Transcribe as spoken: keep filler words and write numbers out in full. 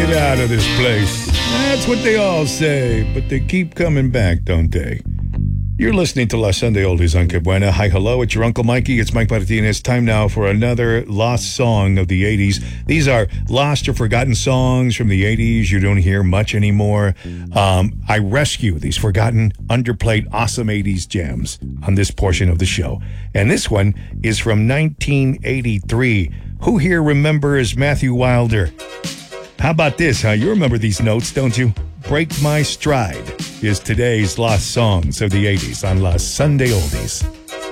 Get out of this place. That's what they all say, but they keep coming back, don't they? You're listening to La Sunday Oldies on Que Buena. Hi, hello, it's your Uncle Mikey. It's Mike Martinez. Time now for another lost song of the eighties. These are lost or forgotten songs from the eighties you don't hear much anymore. Um, I rescue these forgotten, underplayed, awesome eighties jams on this portion of the show. And this one is from nineteen eighty-three. Who here remembers Matthew Wilder? How about this, huh? You remember these notes, don't you? Break My Stride is today's lost songs of the eighties on La Sunday Oldies.